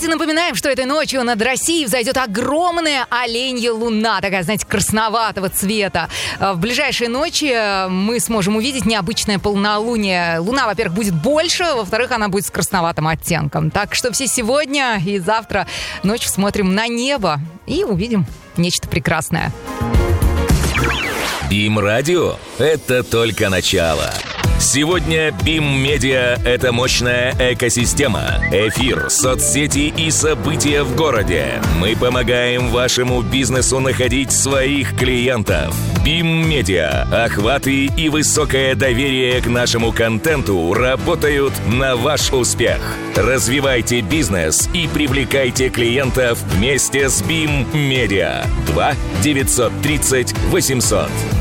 напоминаем, что этой ночью над Россией взойдет огромная оленья луна, такая, знаете, красноватого цвета. В ближайшие ночи мы сможем увидеть необычное полнолуние. Луна, во-первых, будет больше, во-вторых, она будет с красноватым оттенком. Так что все сегодня и завтра ночью смотрим на небо и увидим нечто прекрасное. BIM-радио – это только начало. Сегодня BIM-медиа – это мощная экосистема. Эфир, соцсети и события в городе. Мы помогаем вашему бизнесу находить своих клиентов. BIM-медиа, охваты и высокое доверие к нашему контенту работают на ваш успех. Развивайте бизнес и привлекайте клиентов вместе с BIM-медиа. 2 930 800.